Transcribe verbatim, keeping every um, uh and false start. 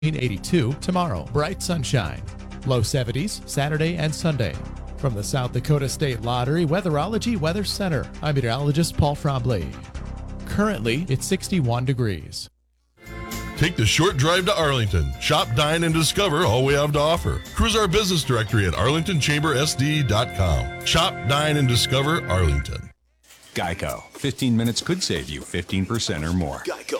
eighty-two tomorrow. Bright sunshine. Low seventies Saturday and Sunday. From the South Dakota State Lottery Weatherology Weather Center, I'm meteorologist Paul Frombley. Currently, it's sixty-one degrees. Take the short drive to Arlington. Shop, dine, and discover all we have to offer. Cruise our business directory at arlington chamber s d dot com. Shop, dine, and discover Arlington. Geico. fifteen minutes could save you fifteen percent or more. Geico.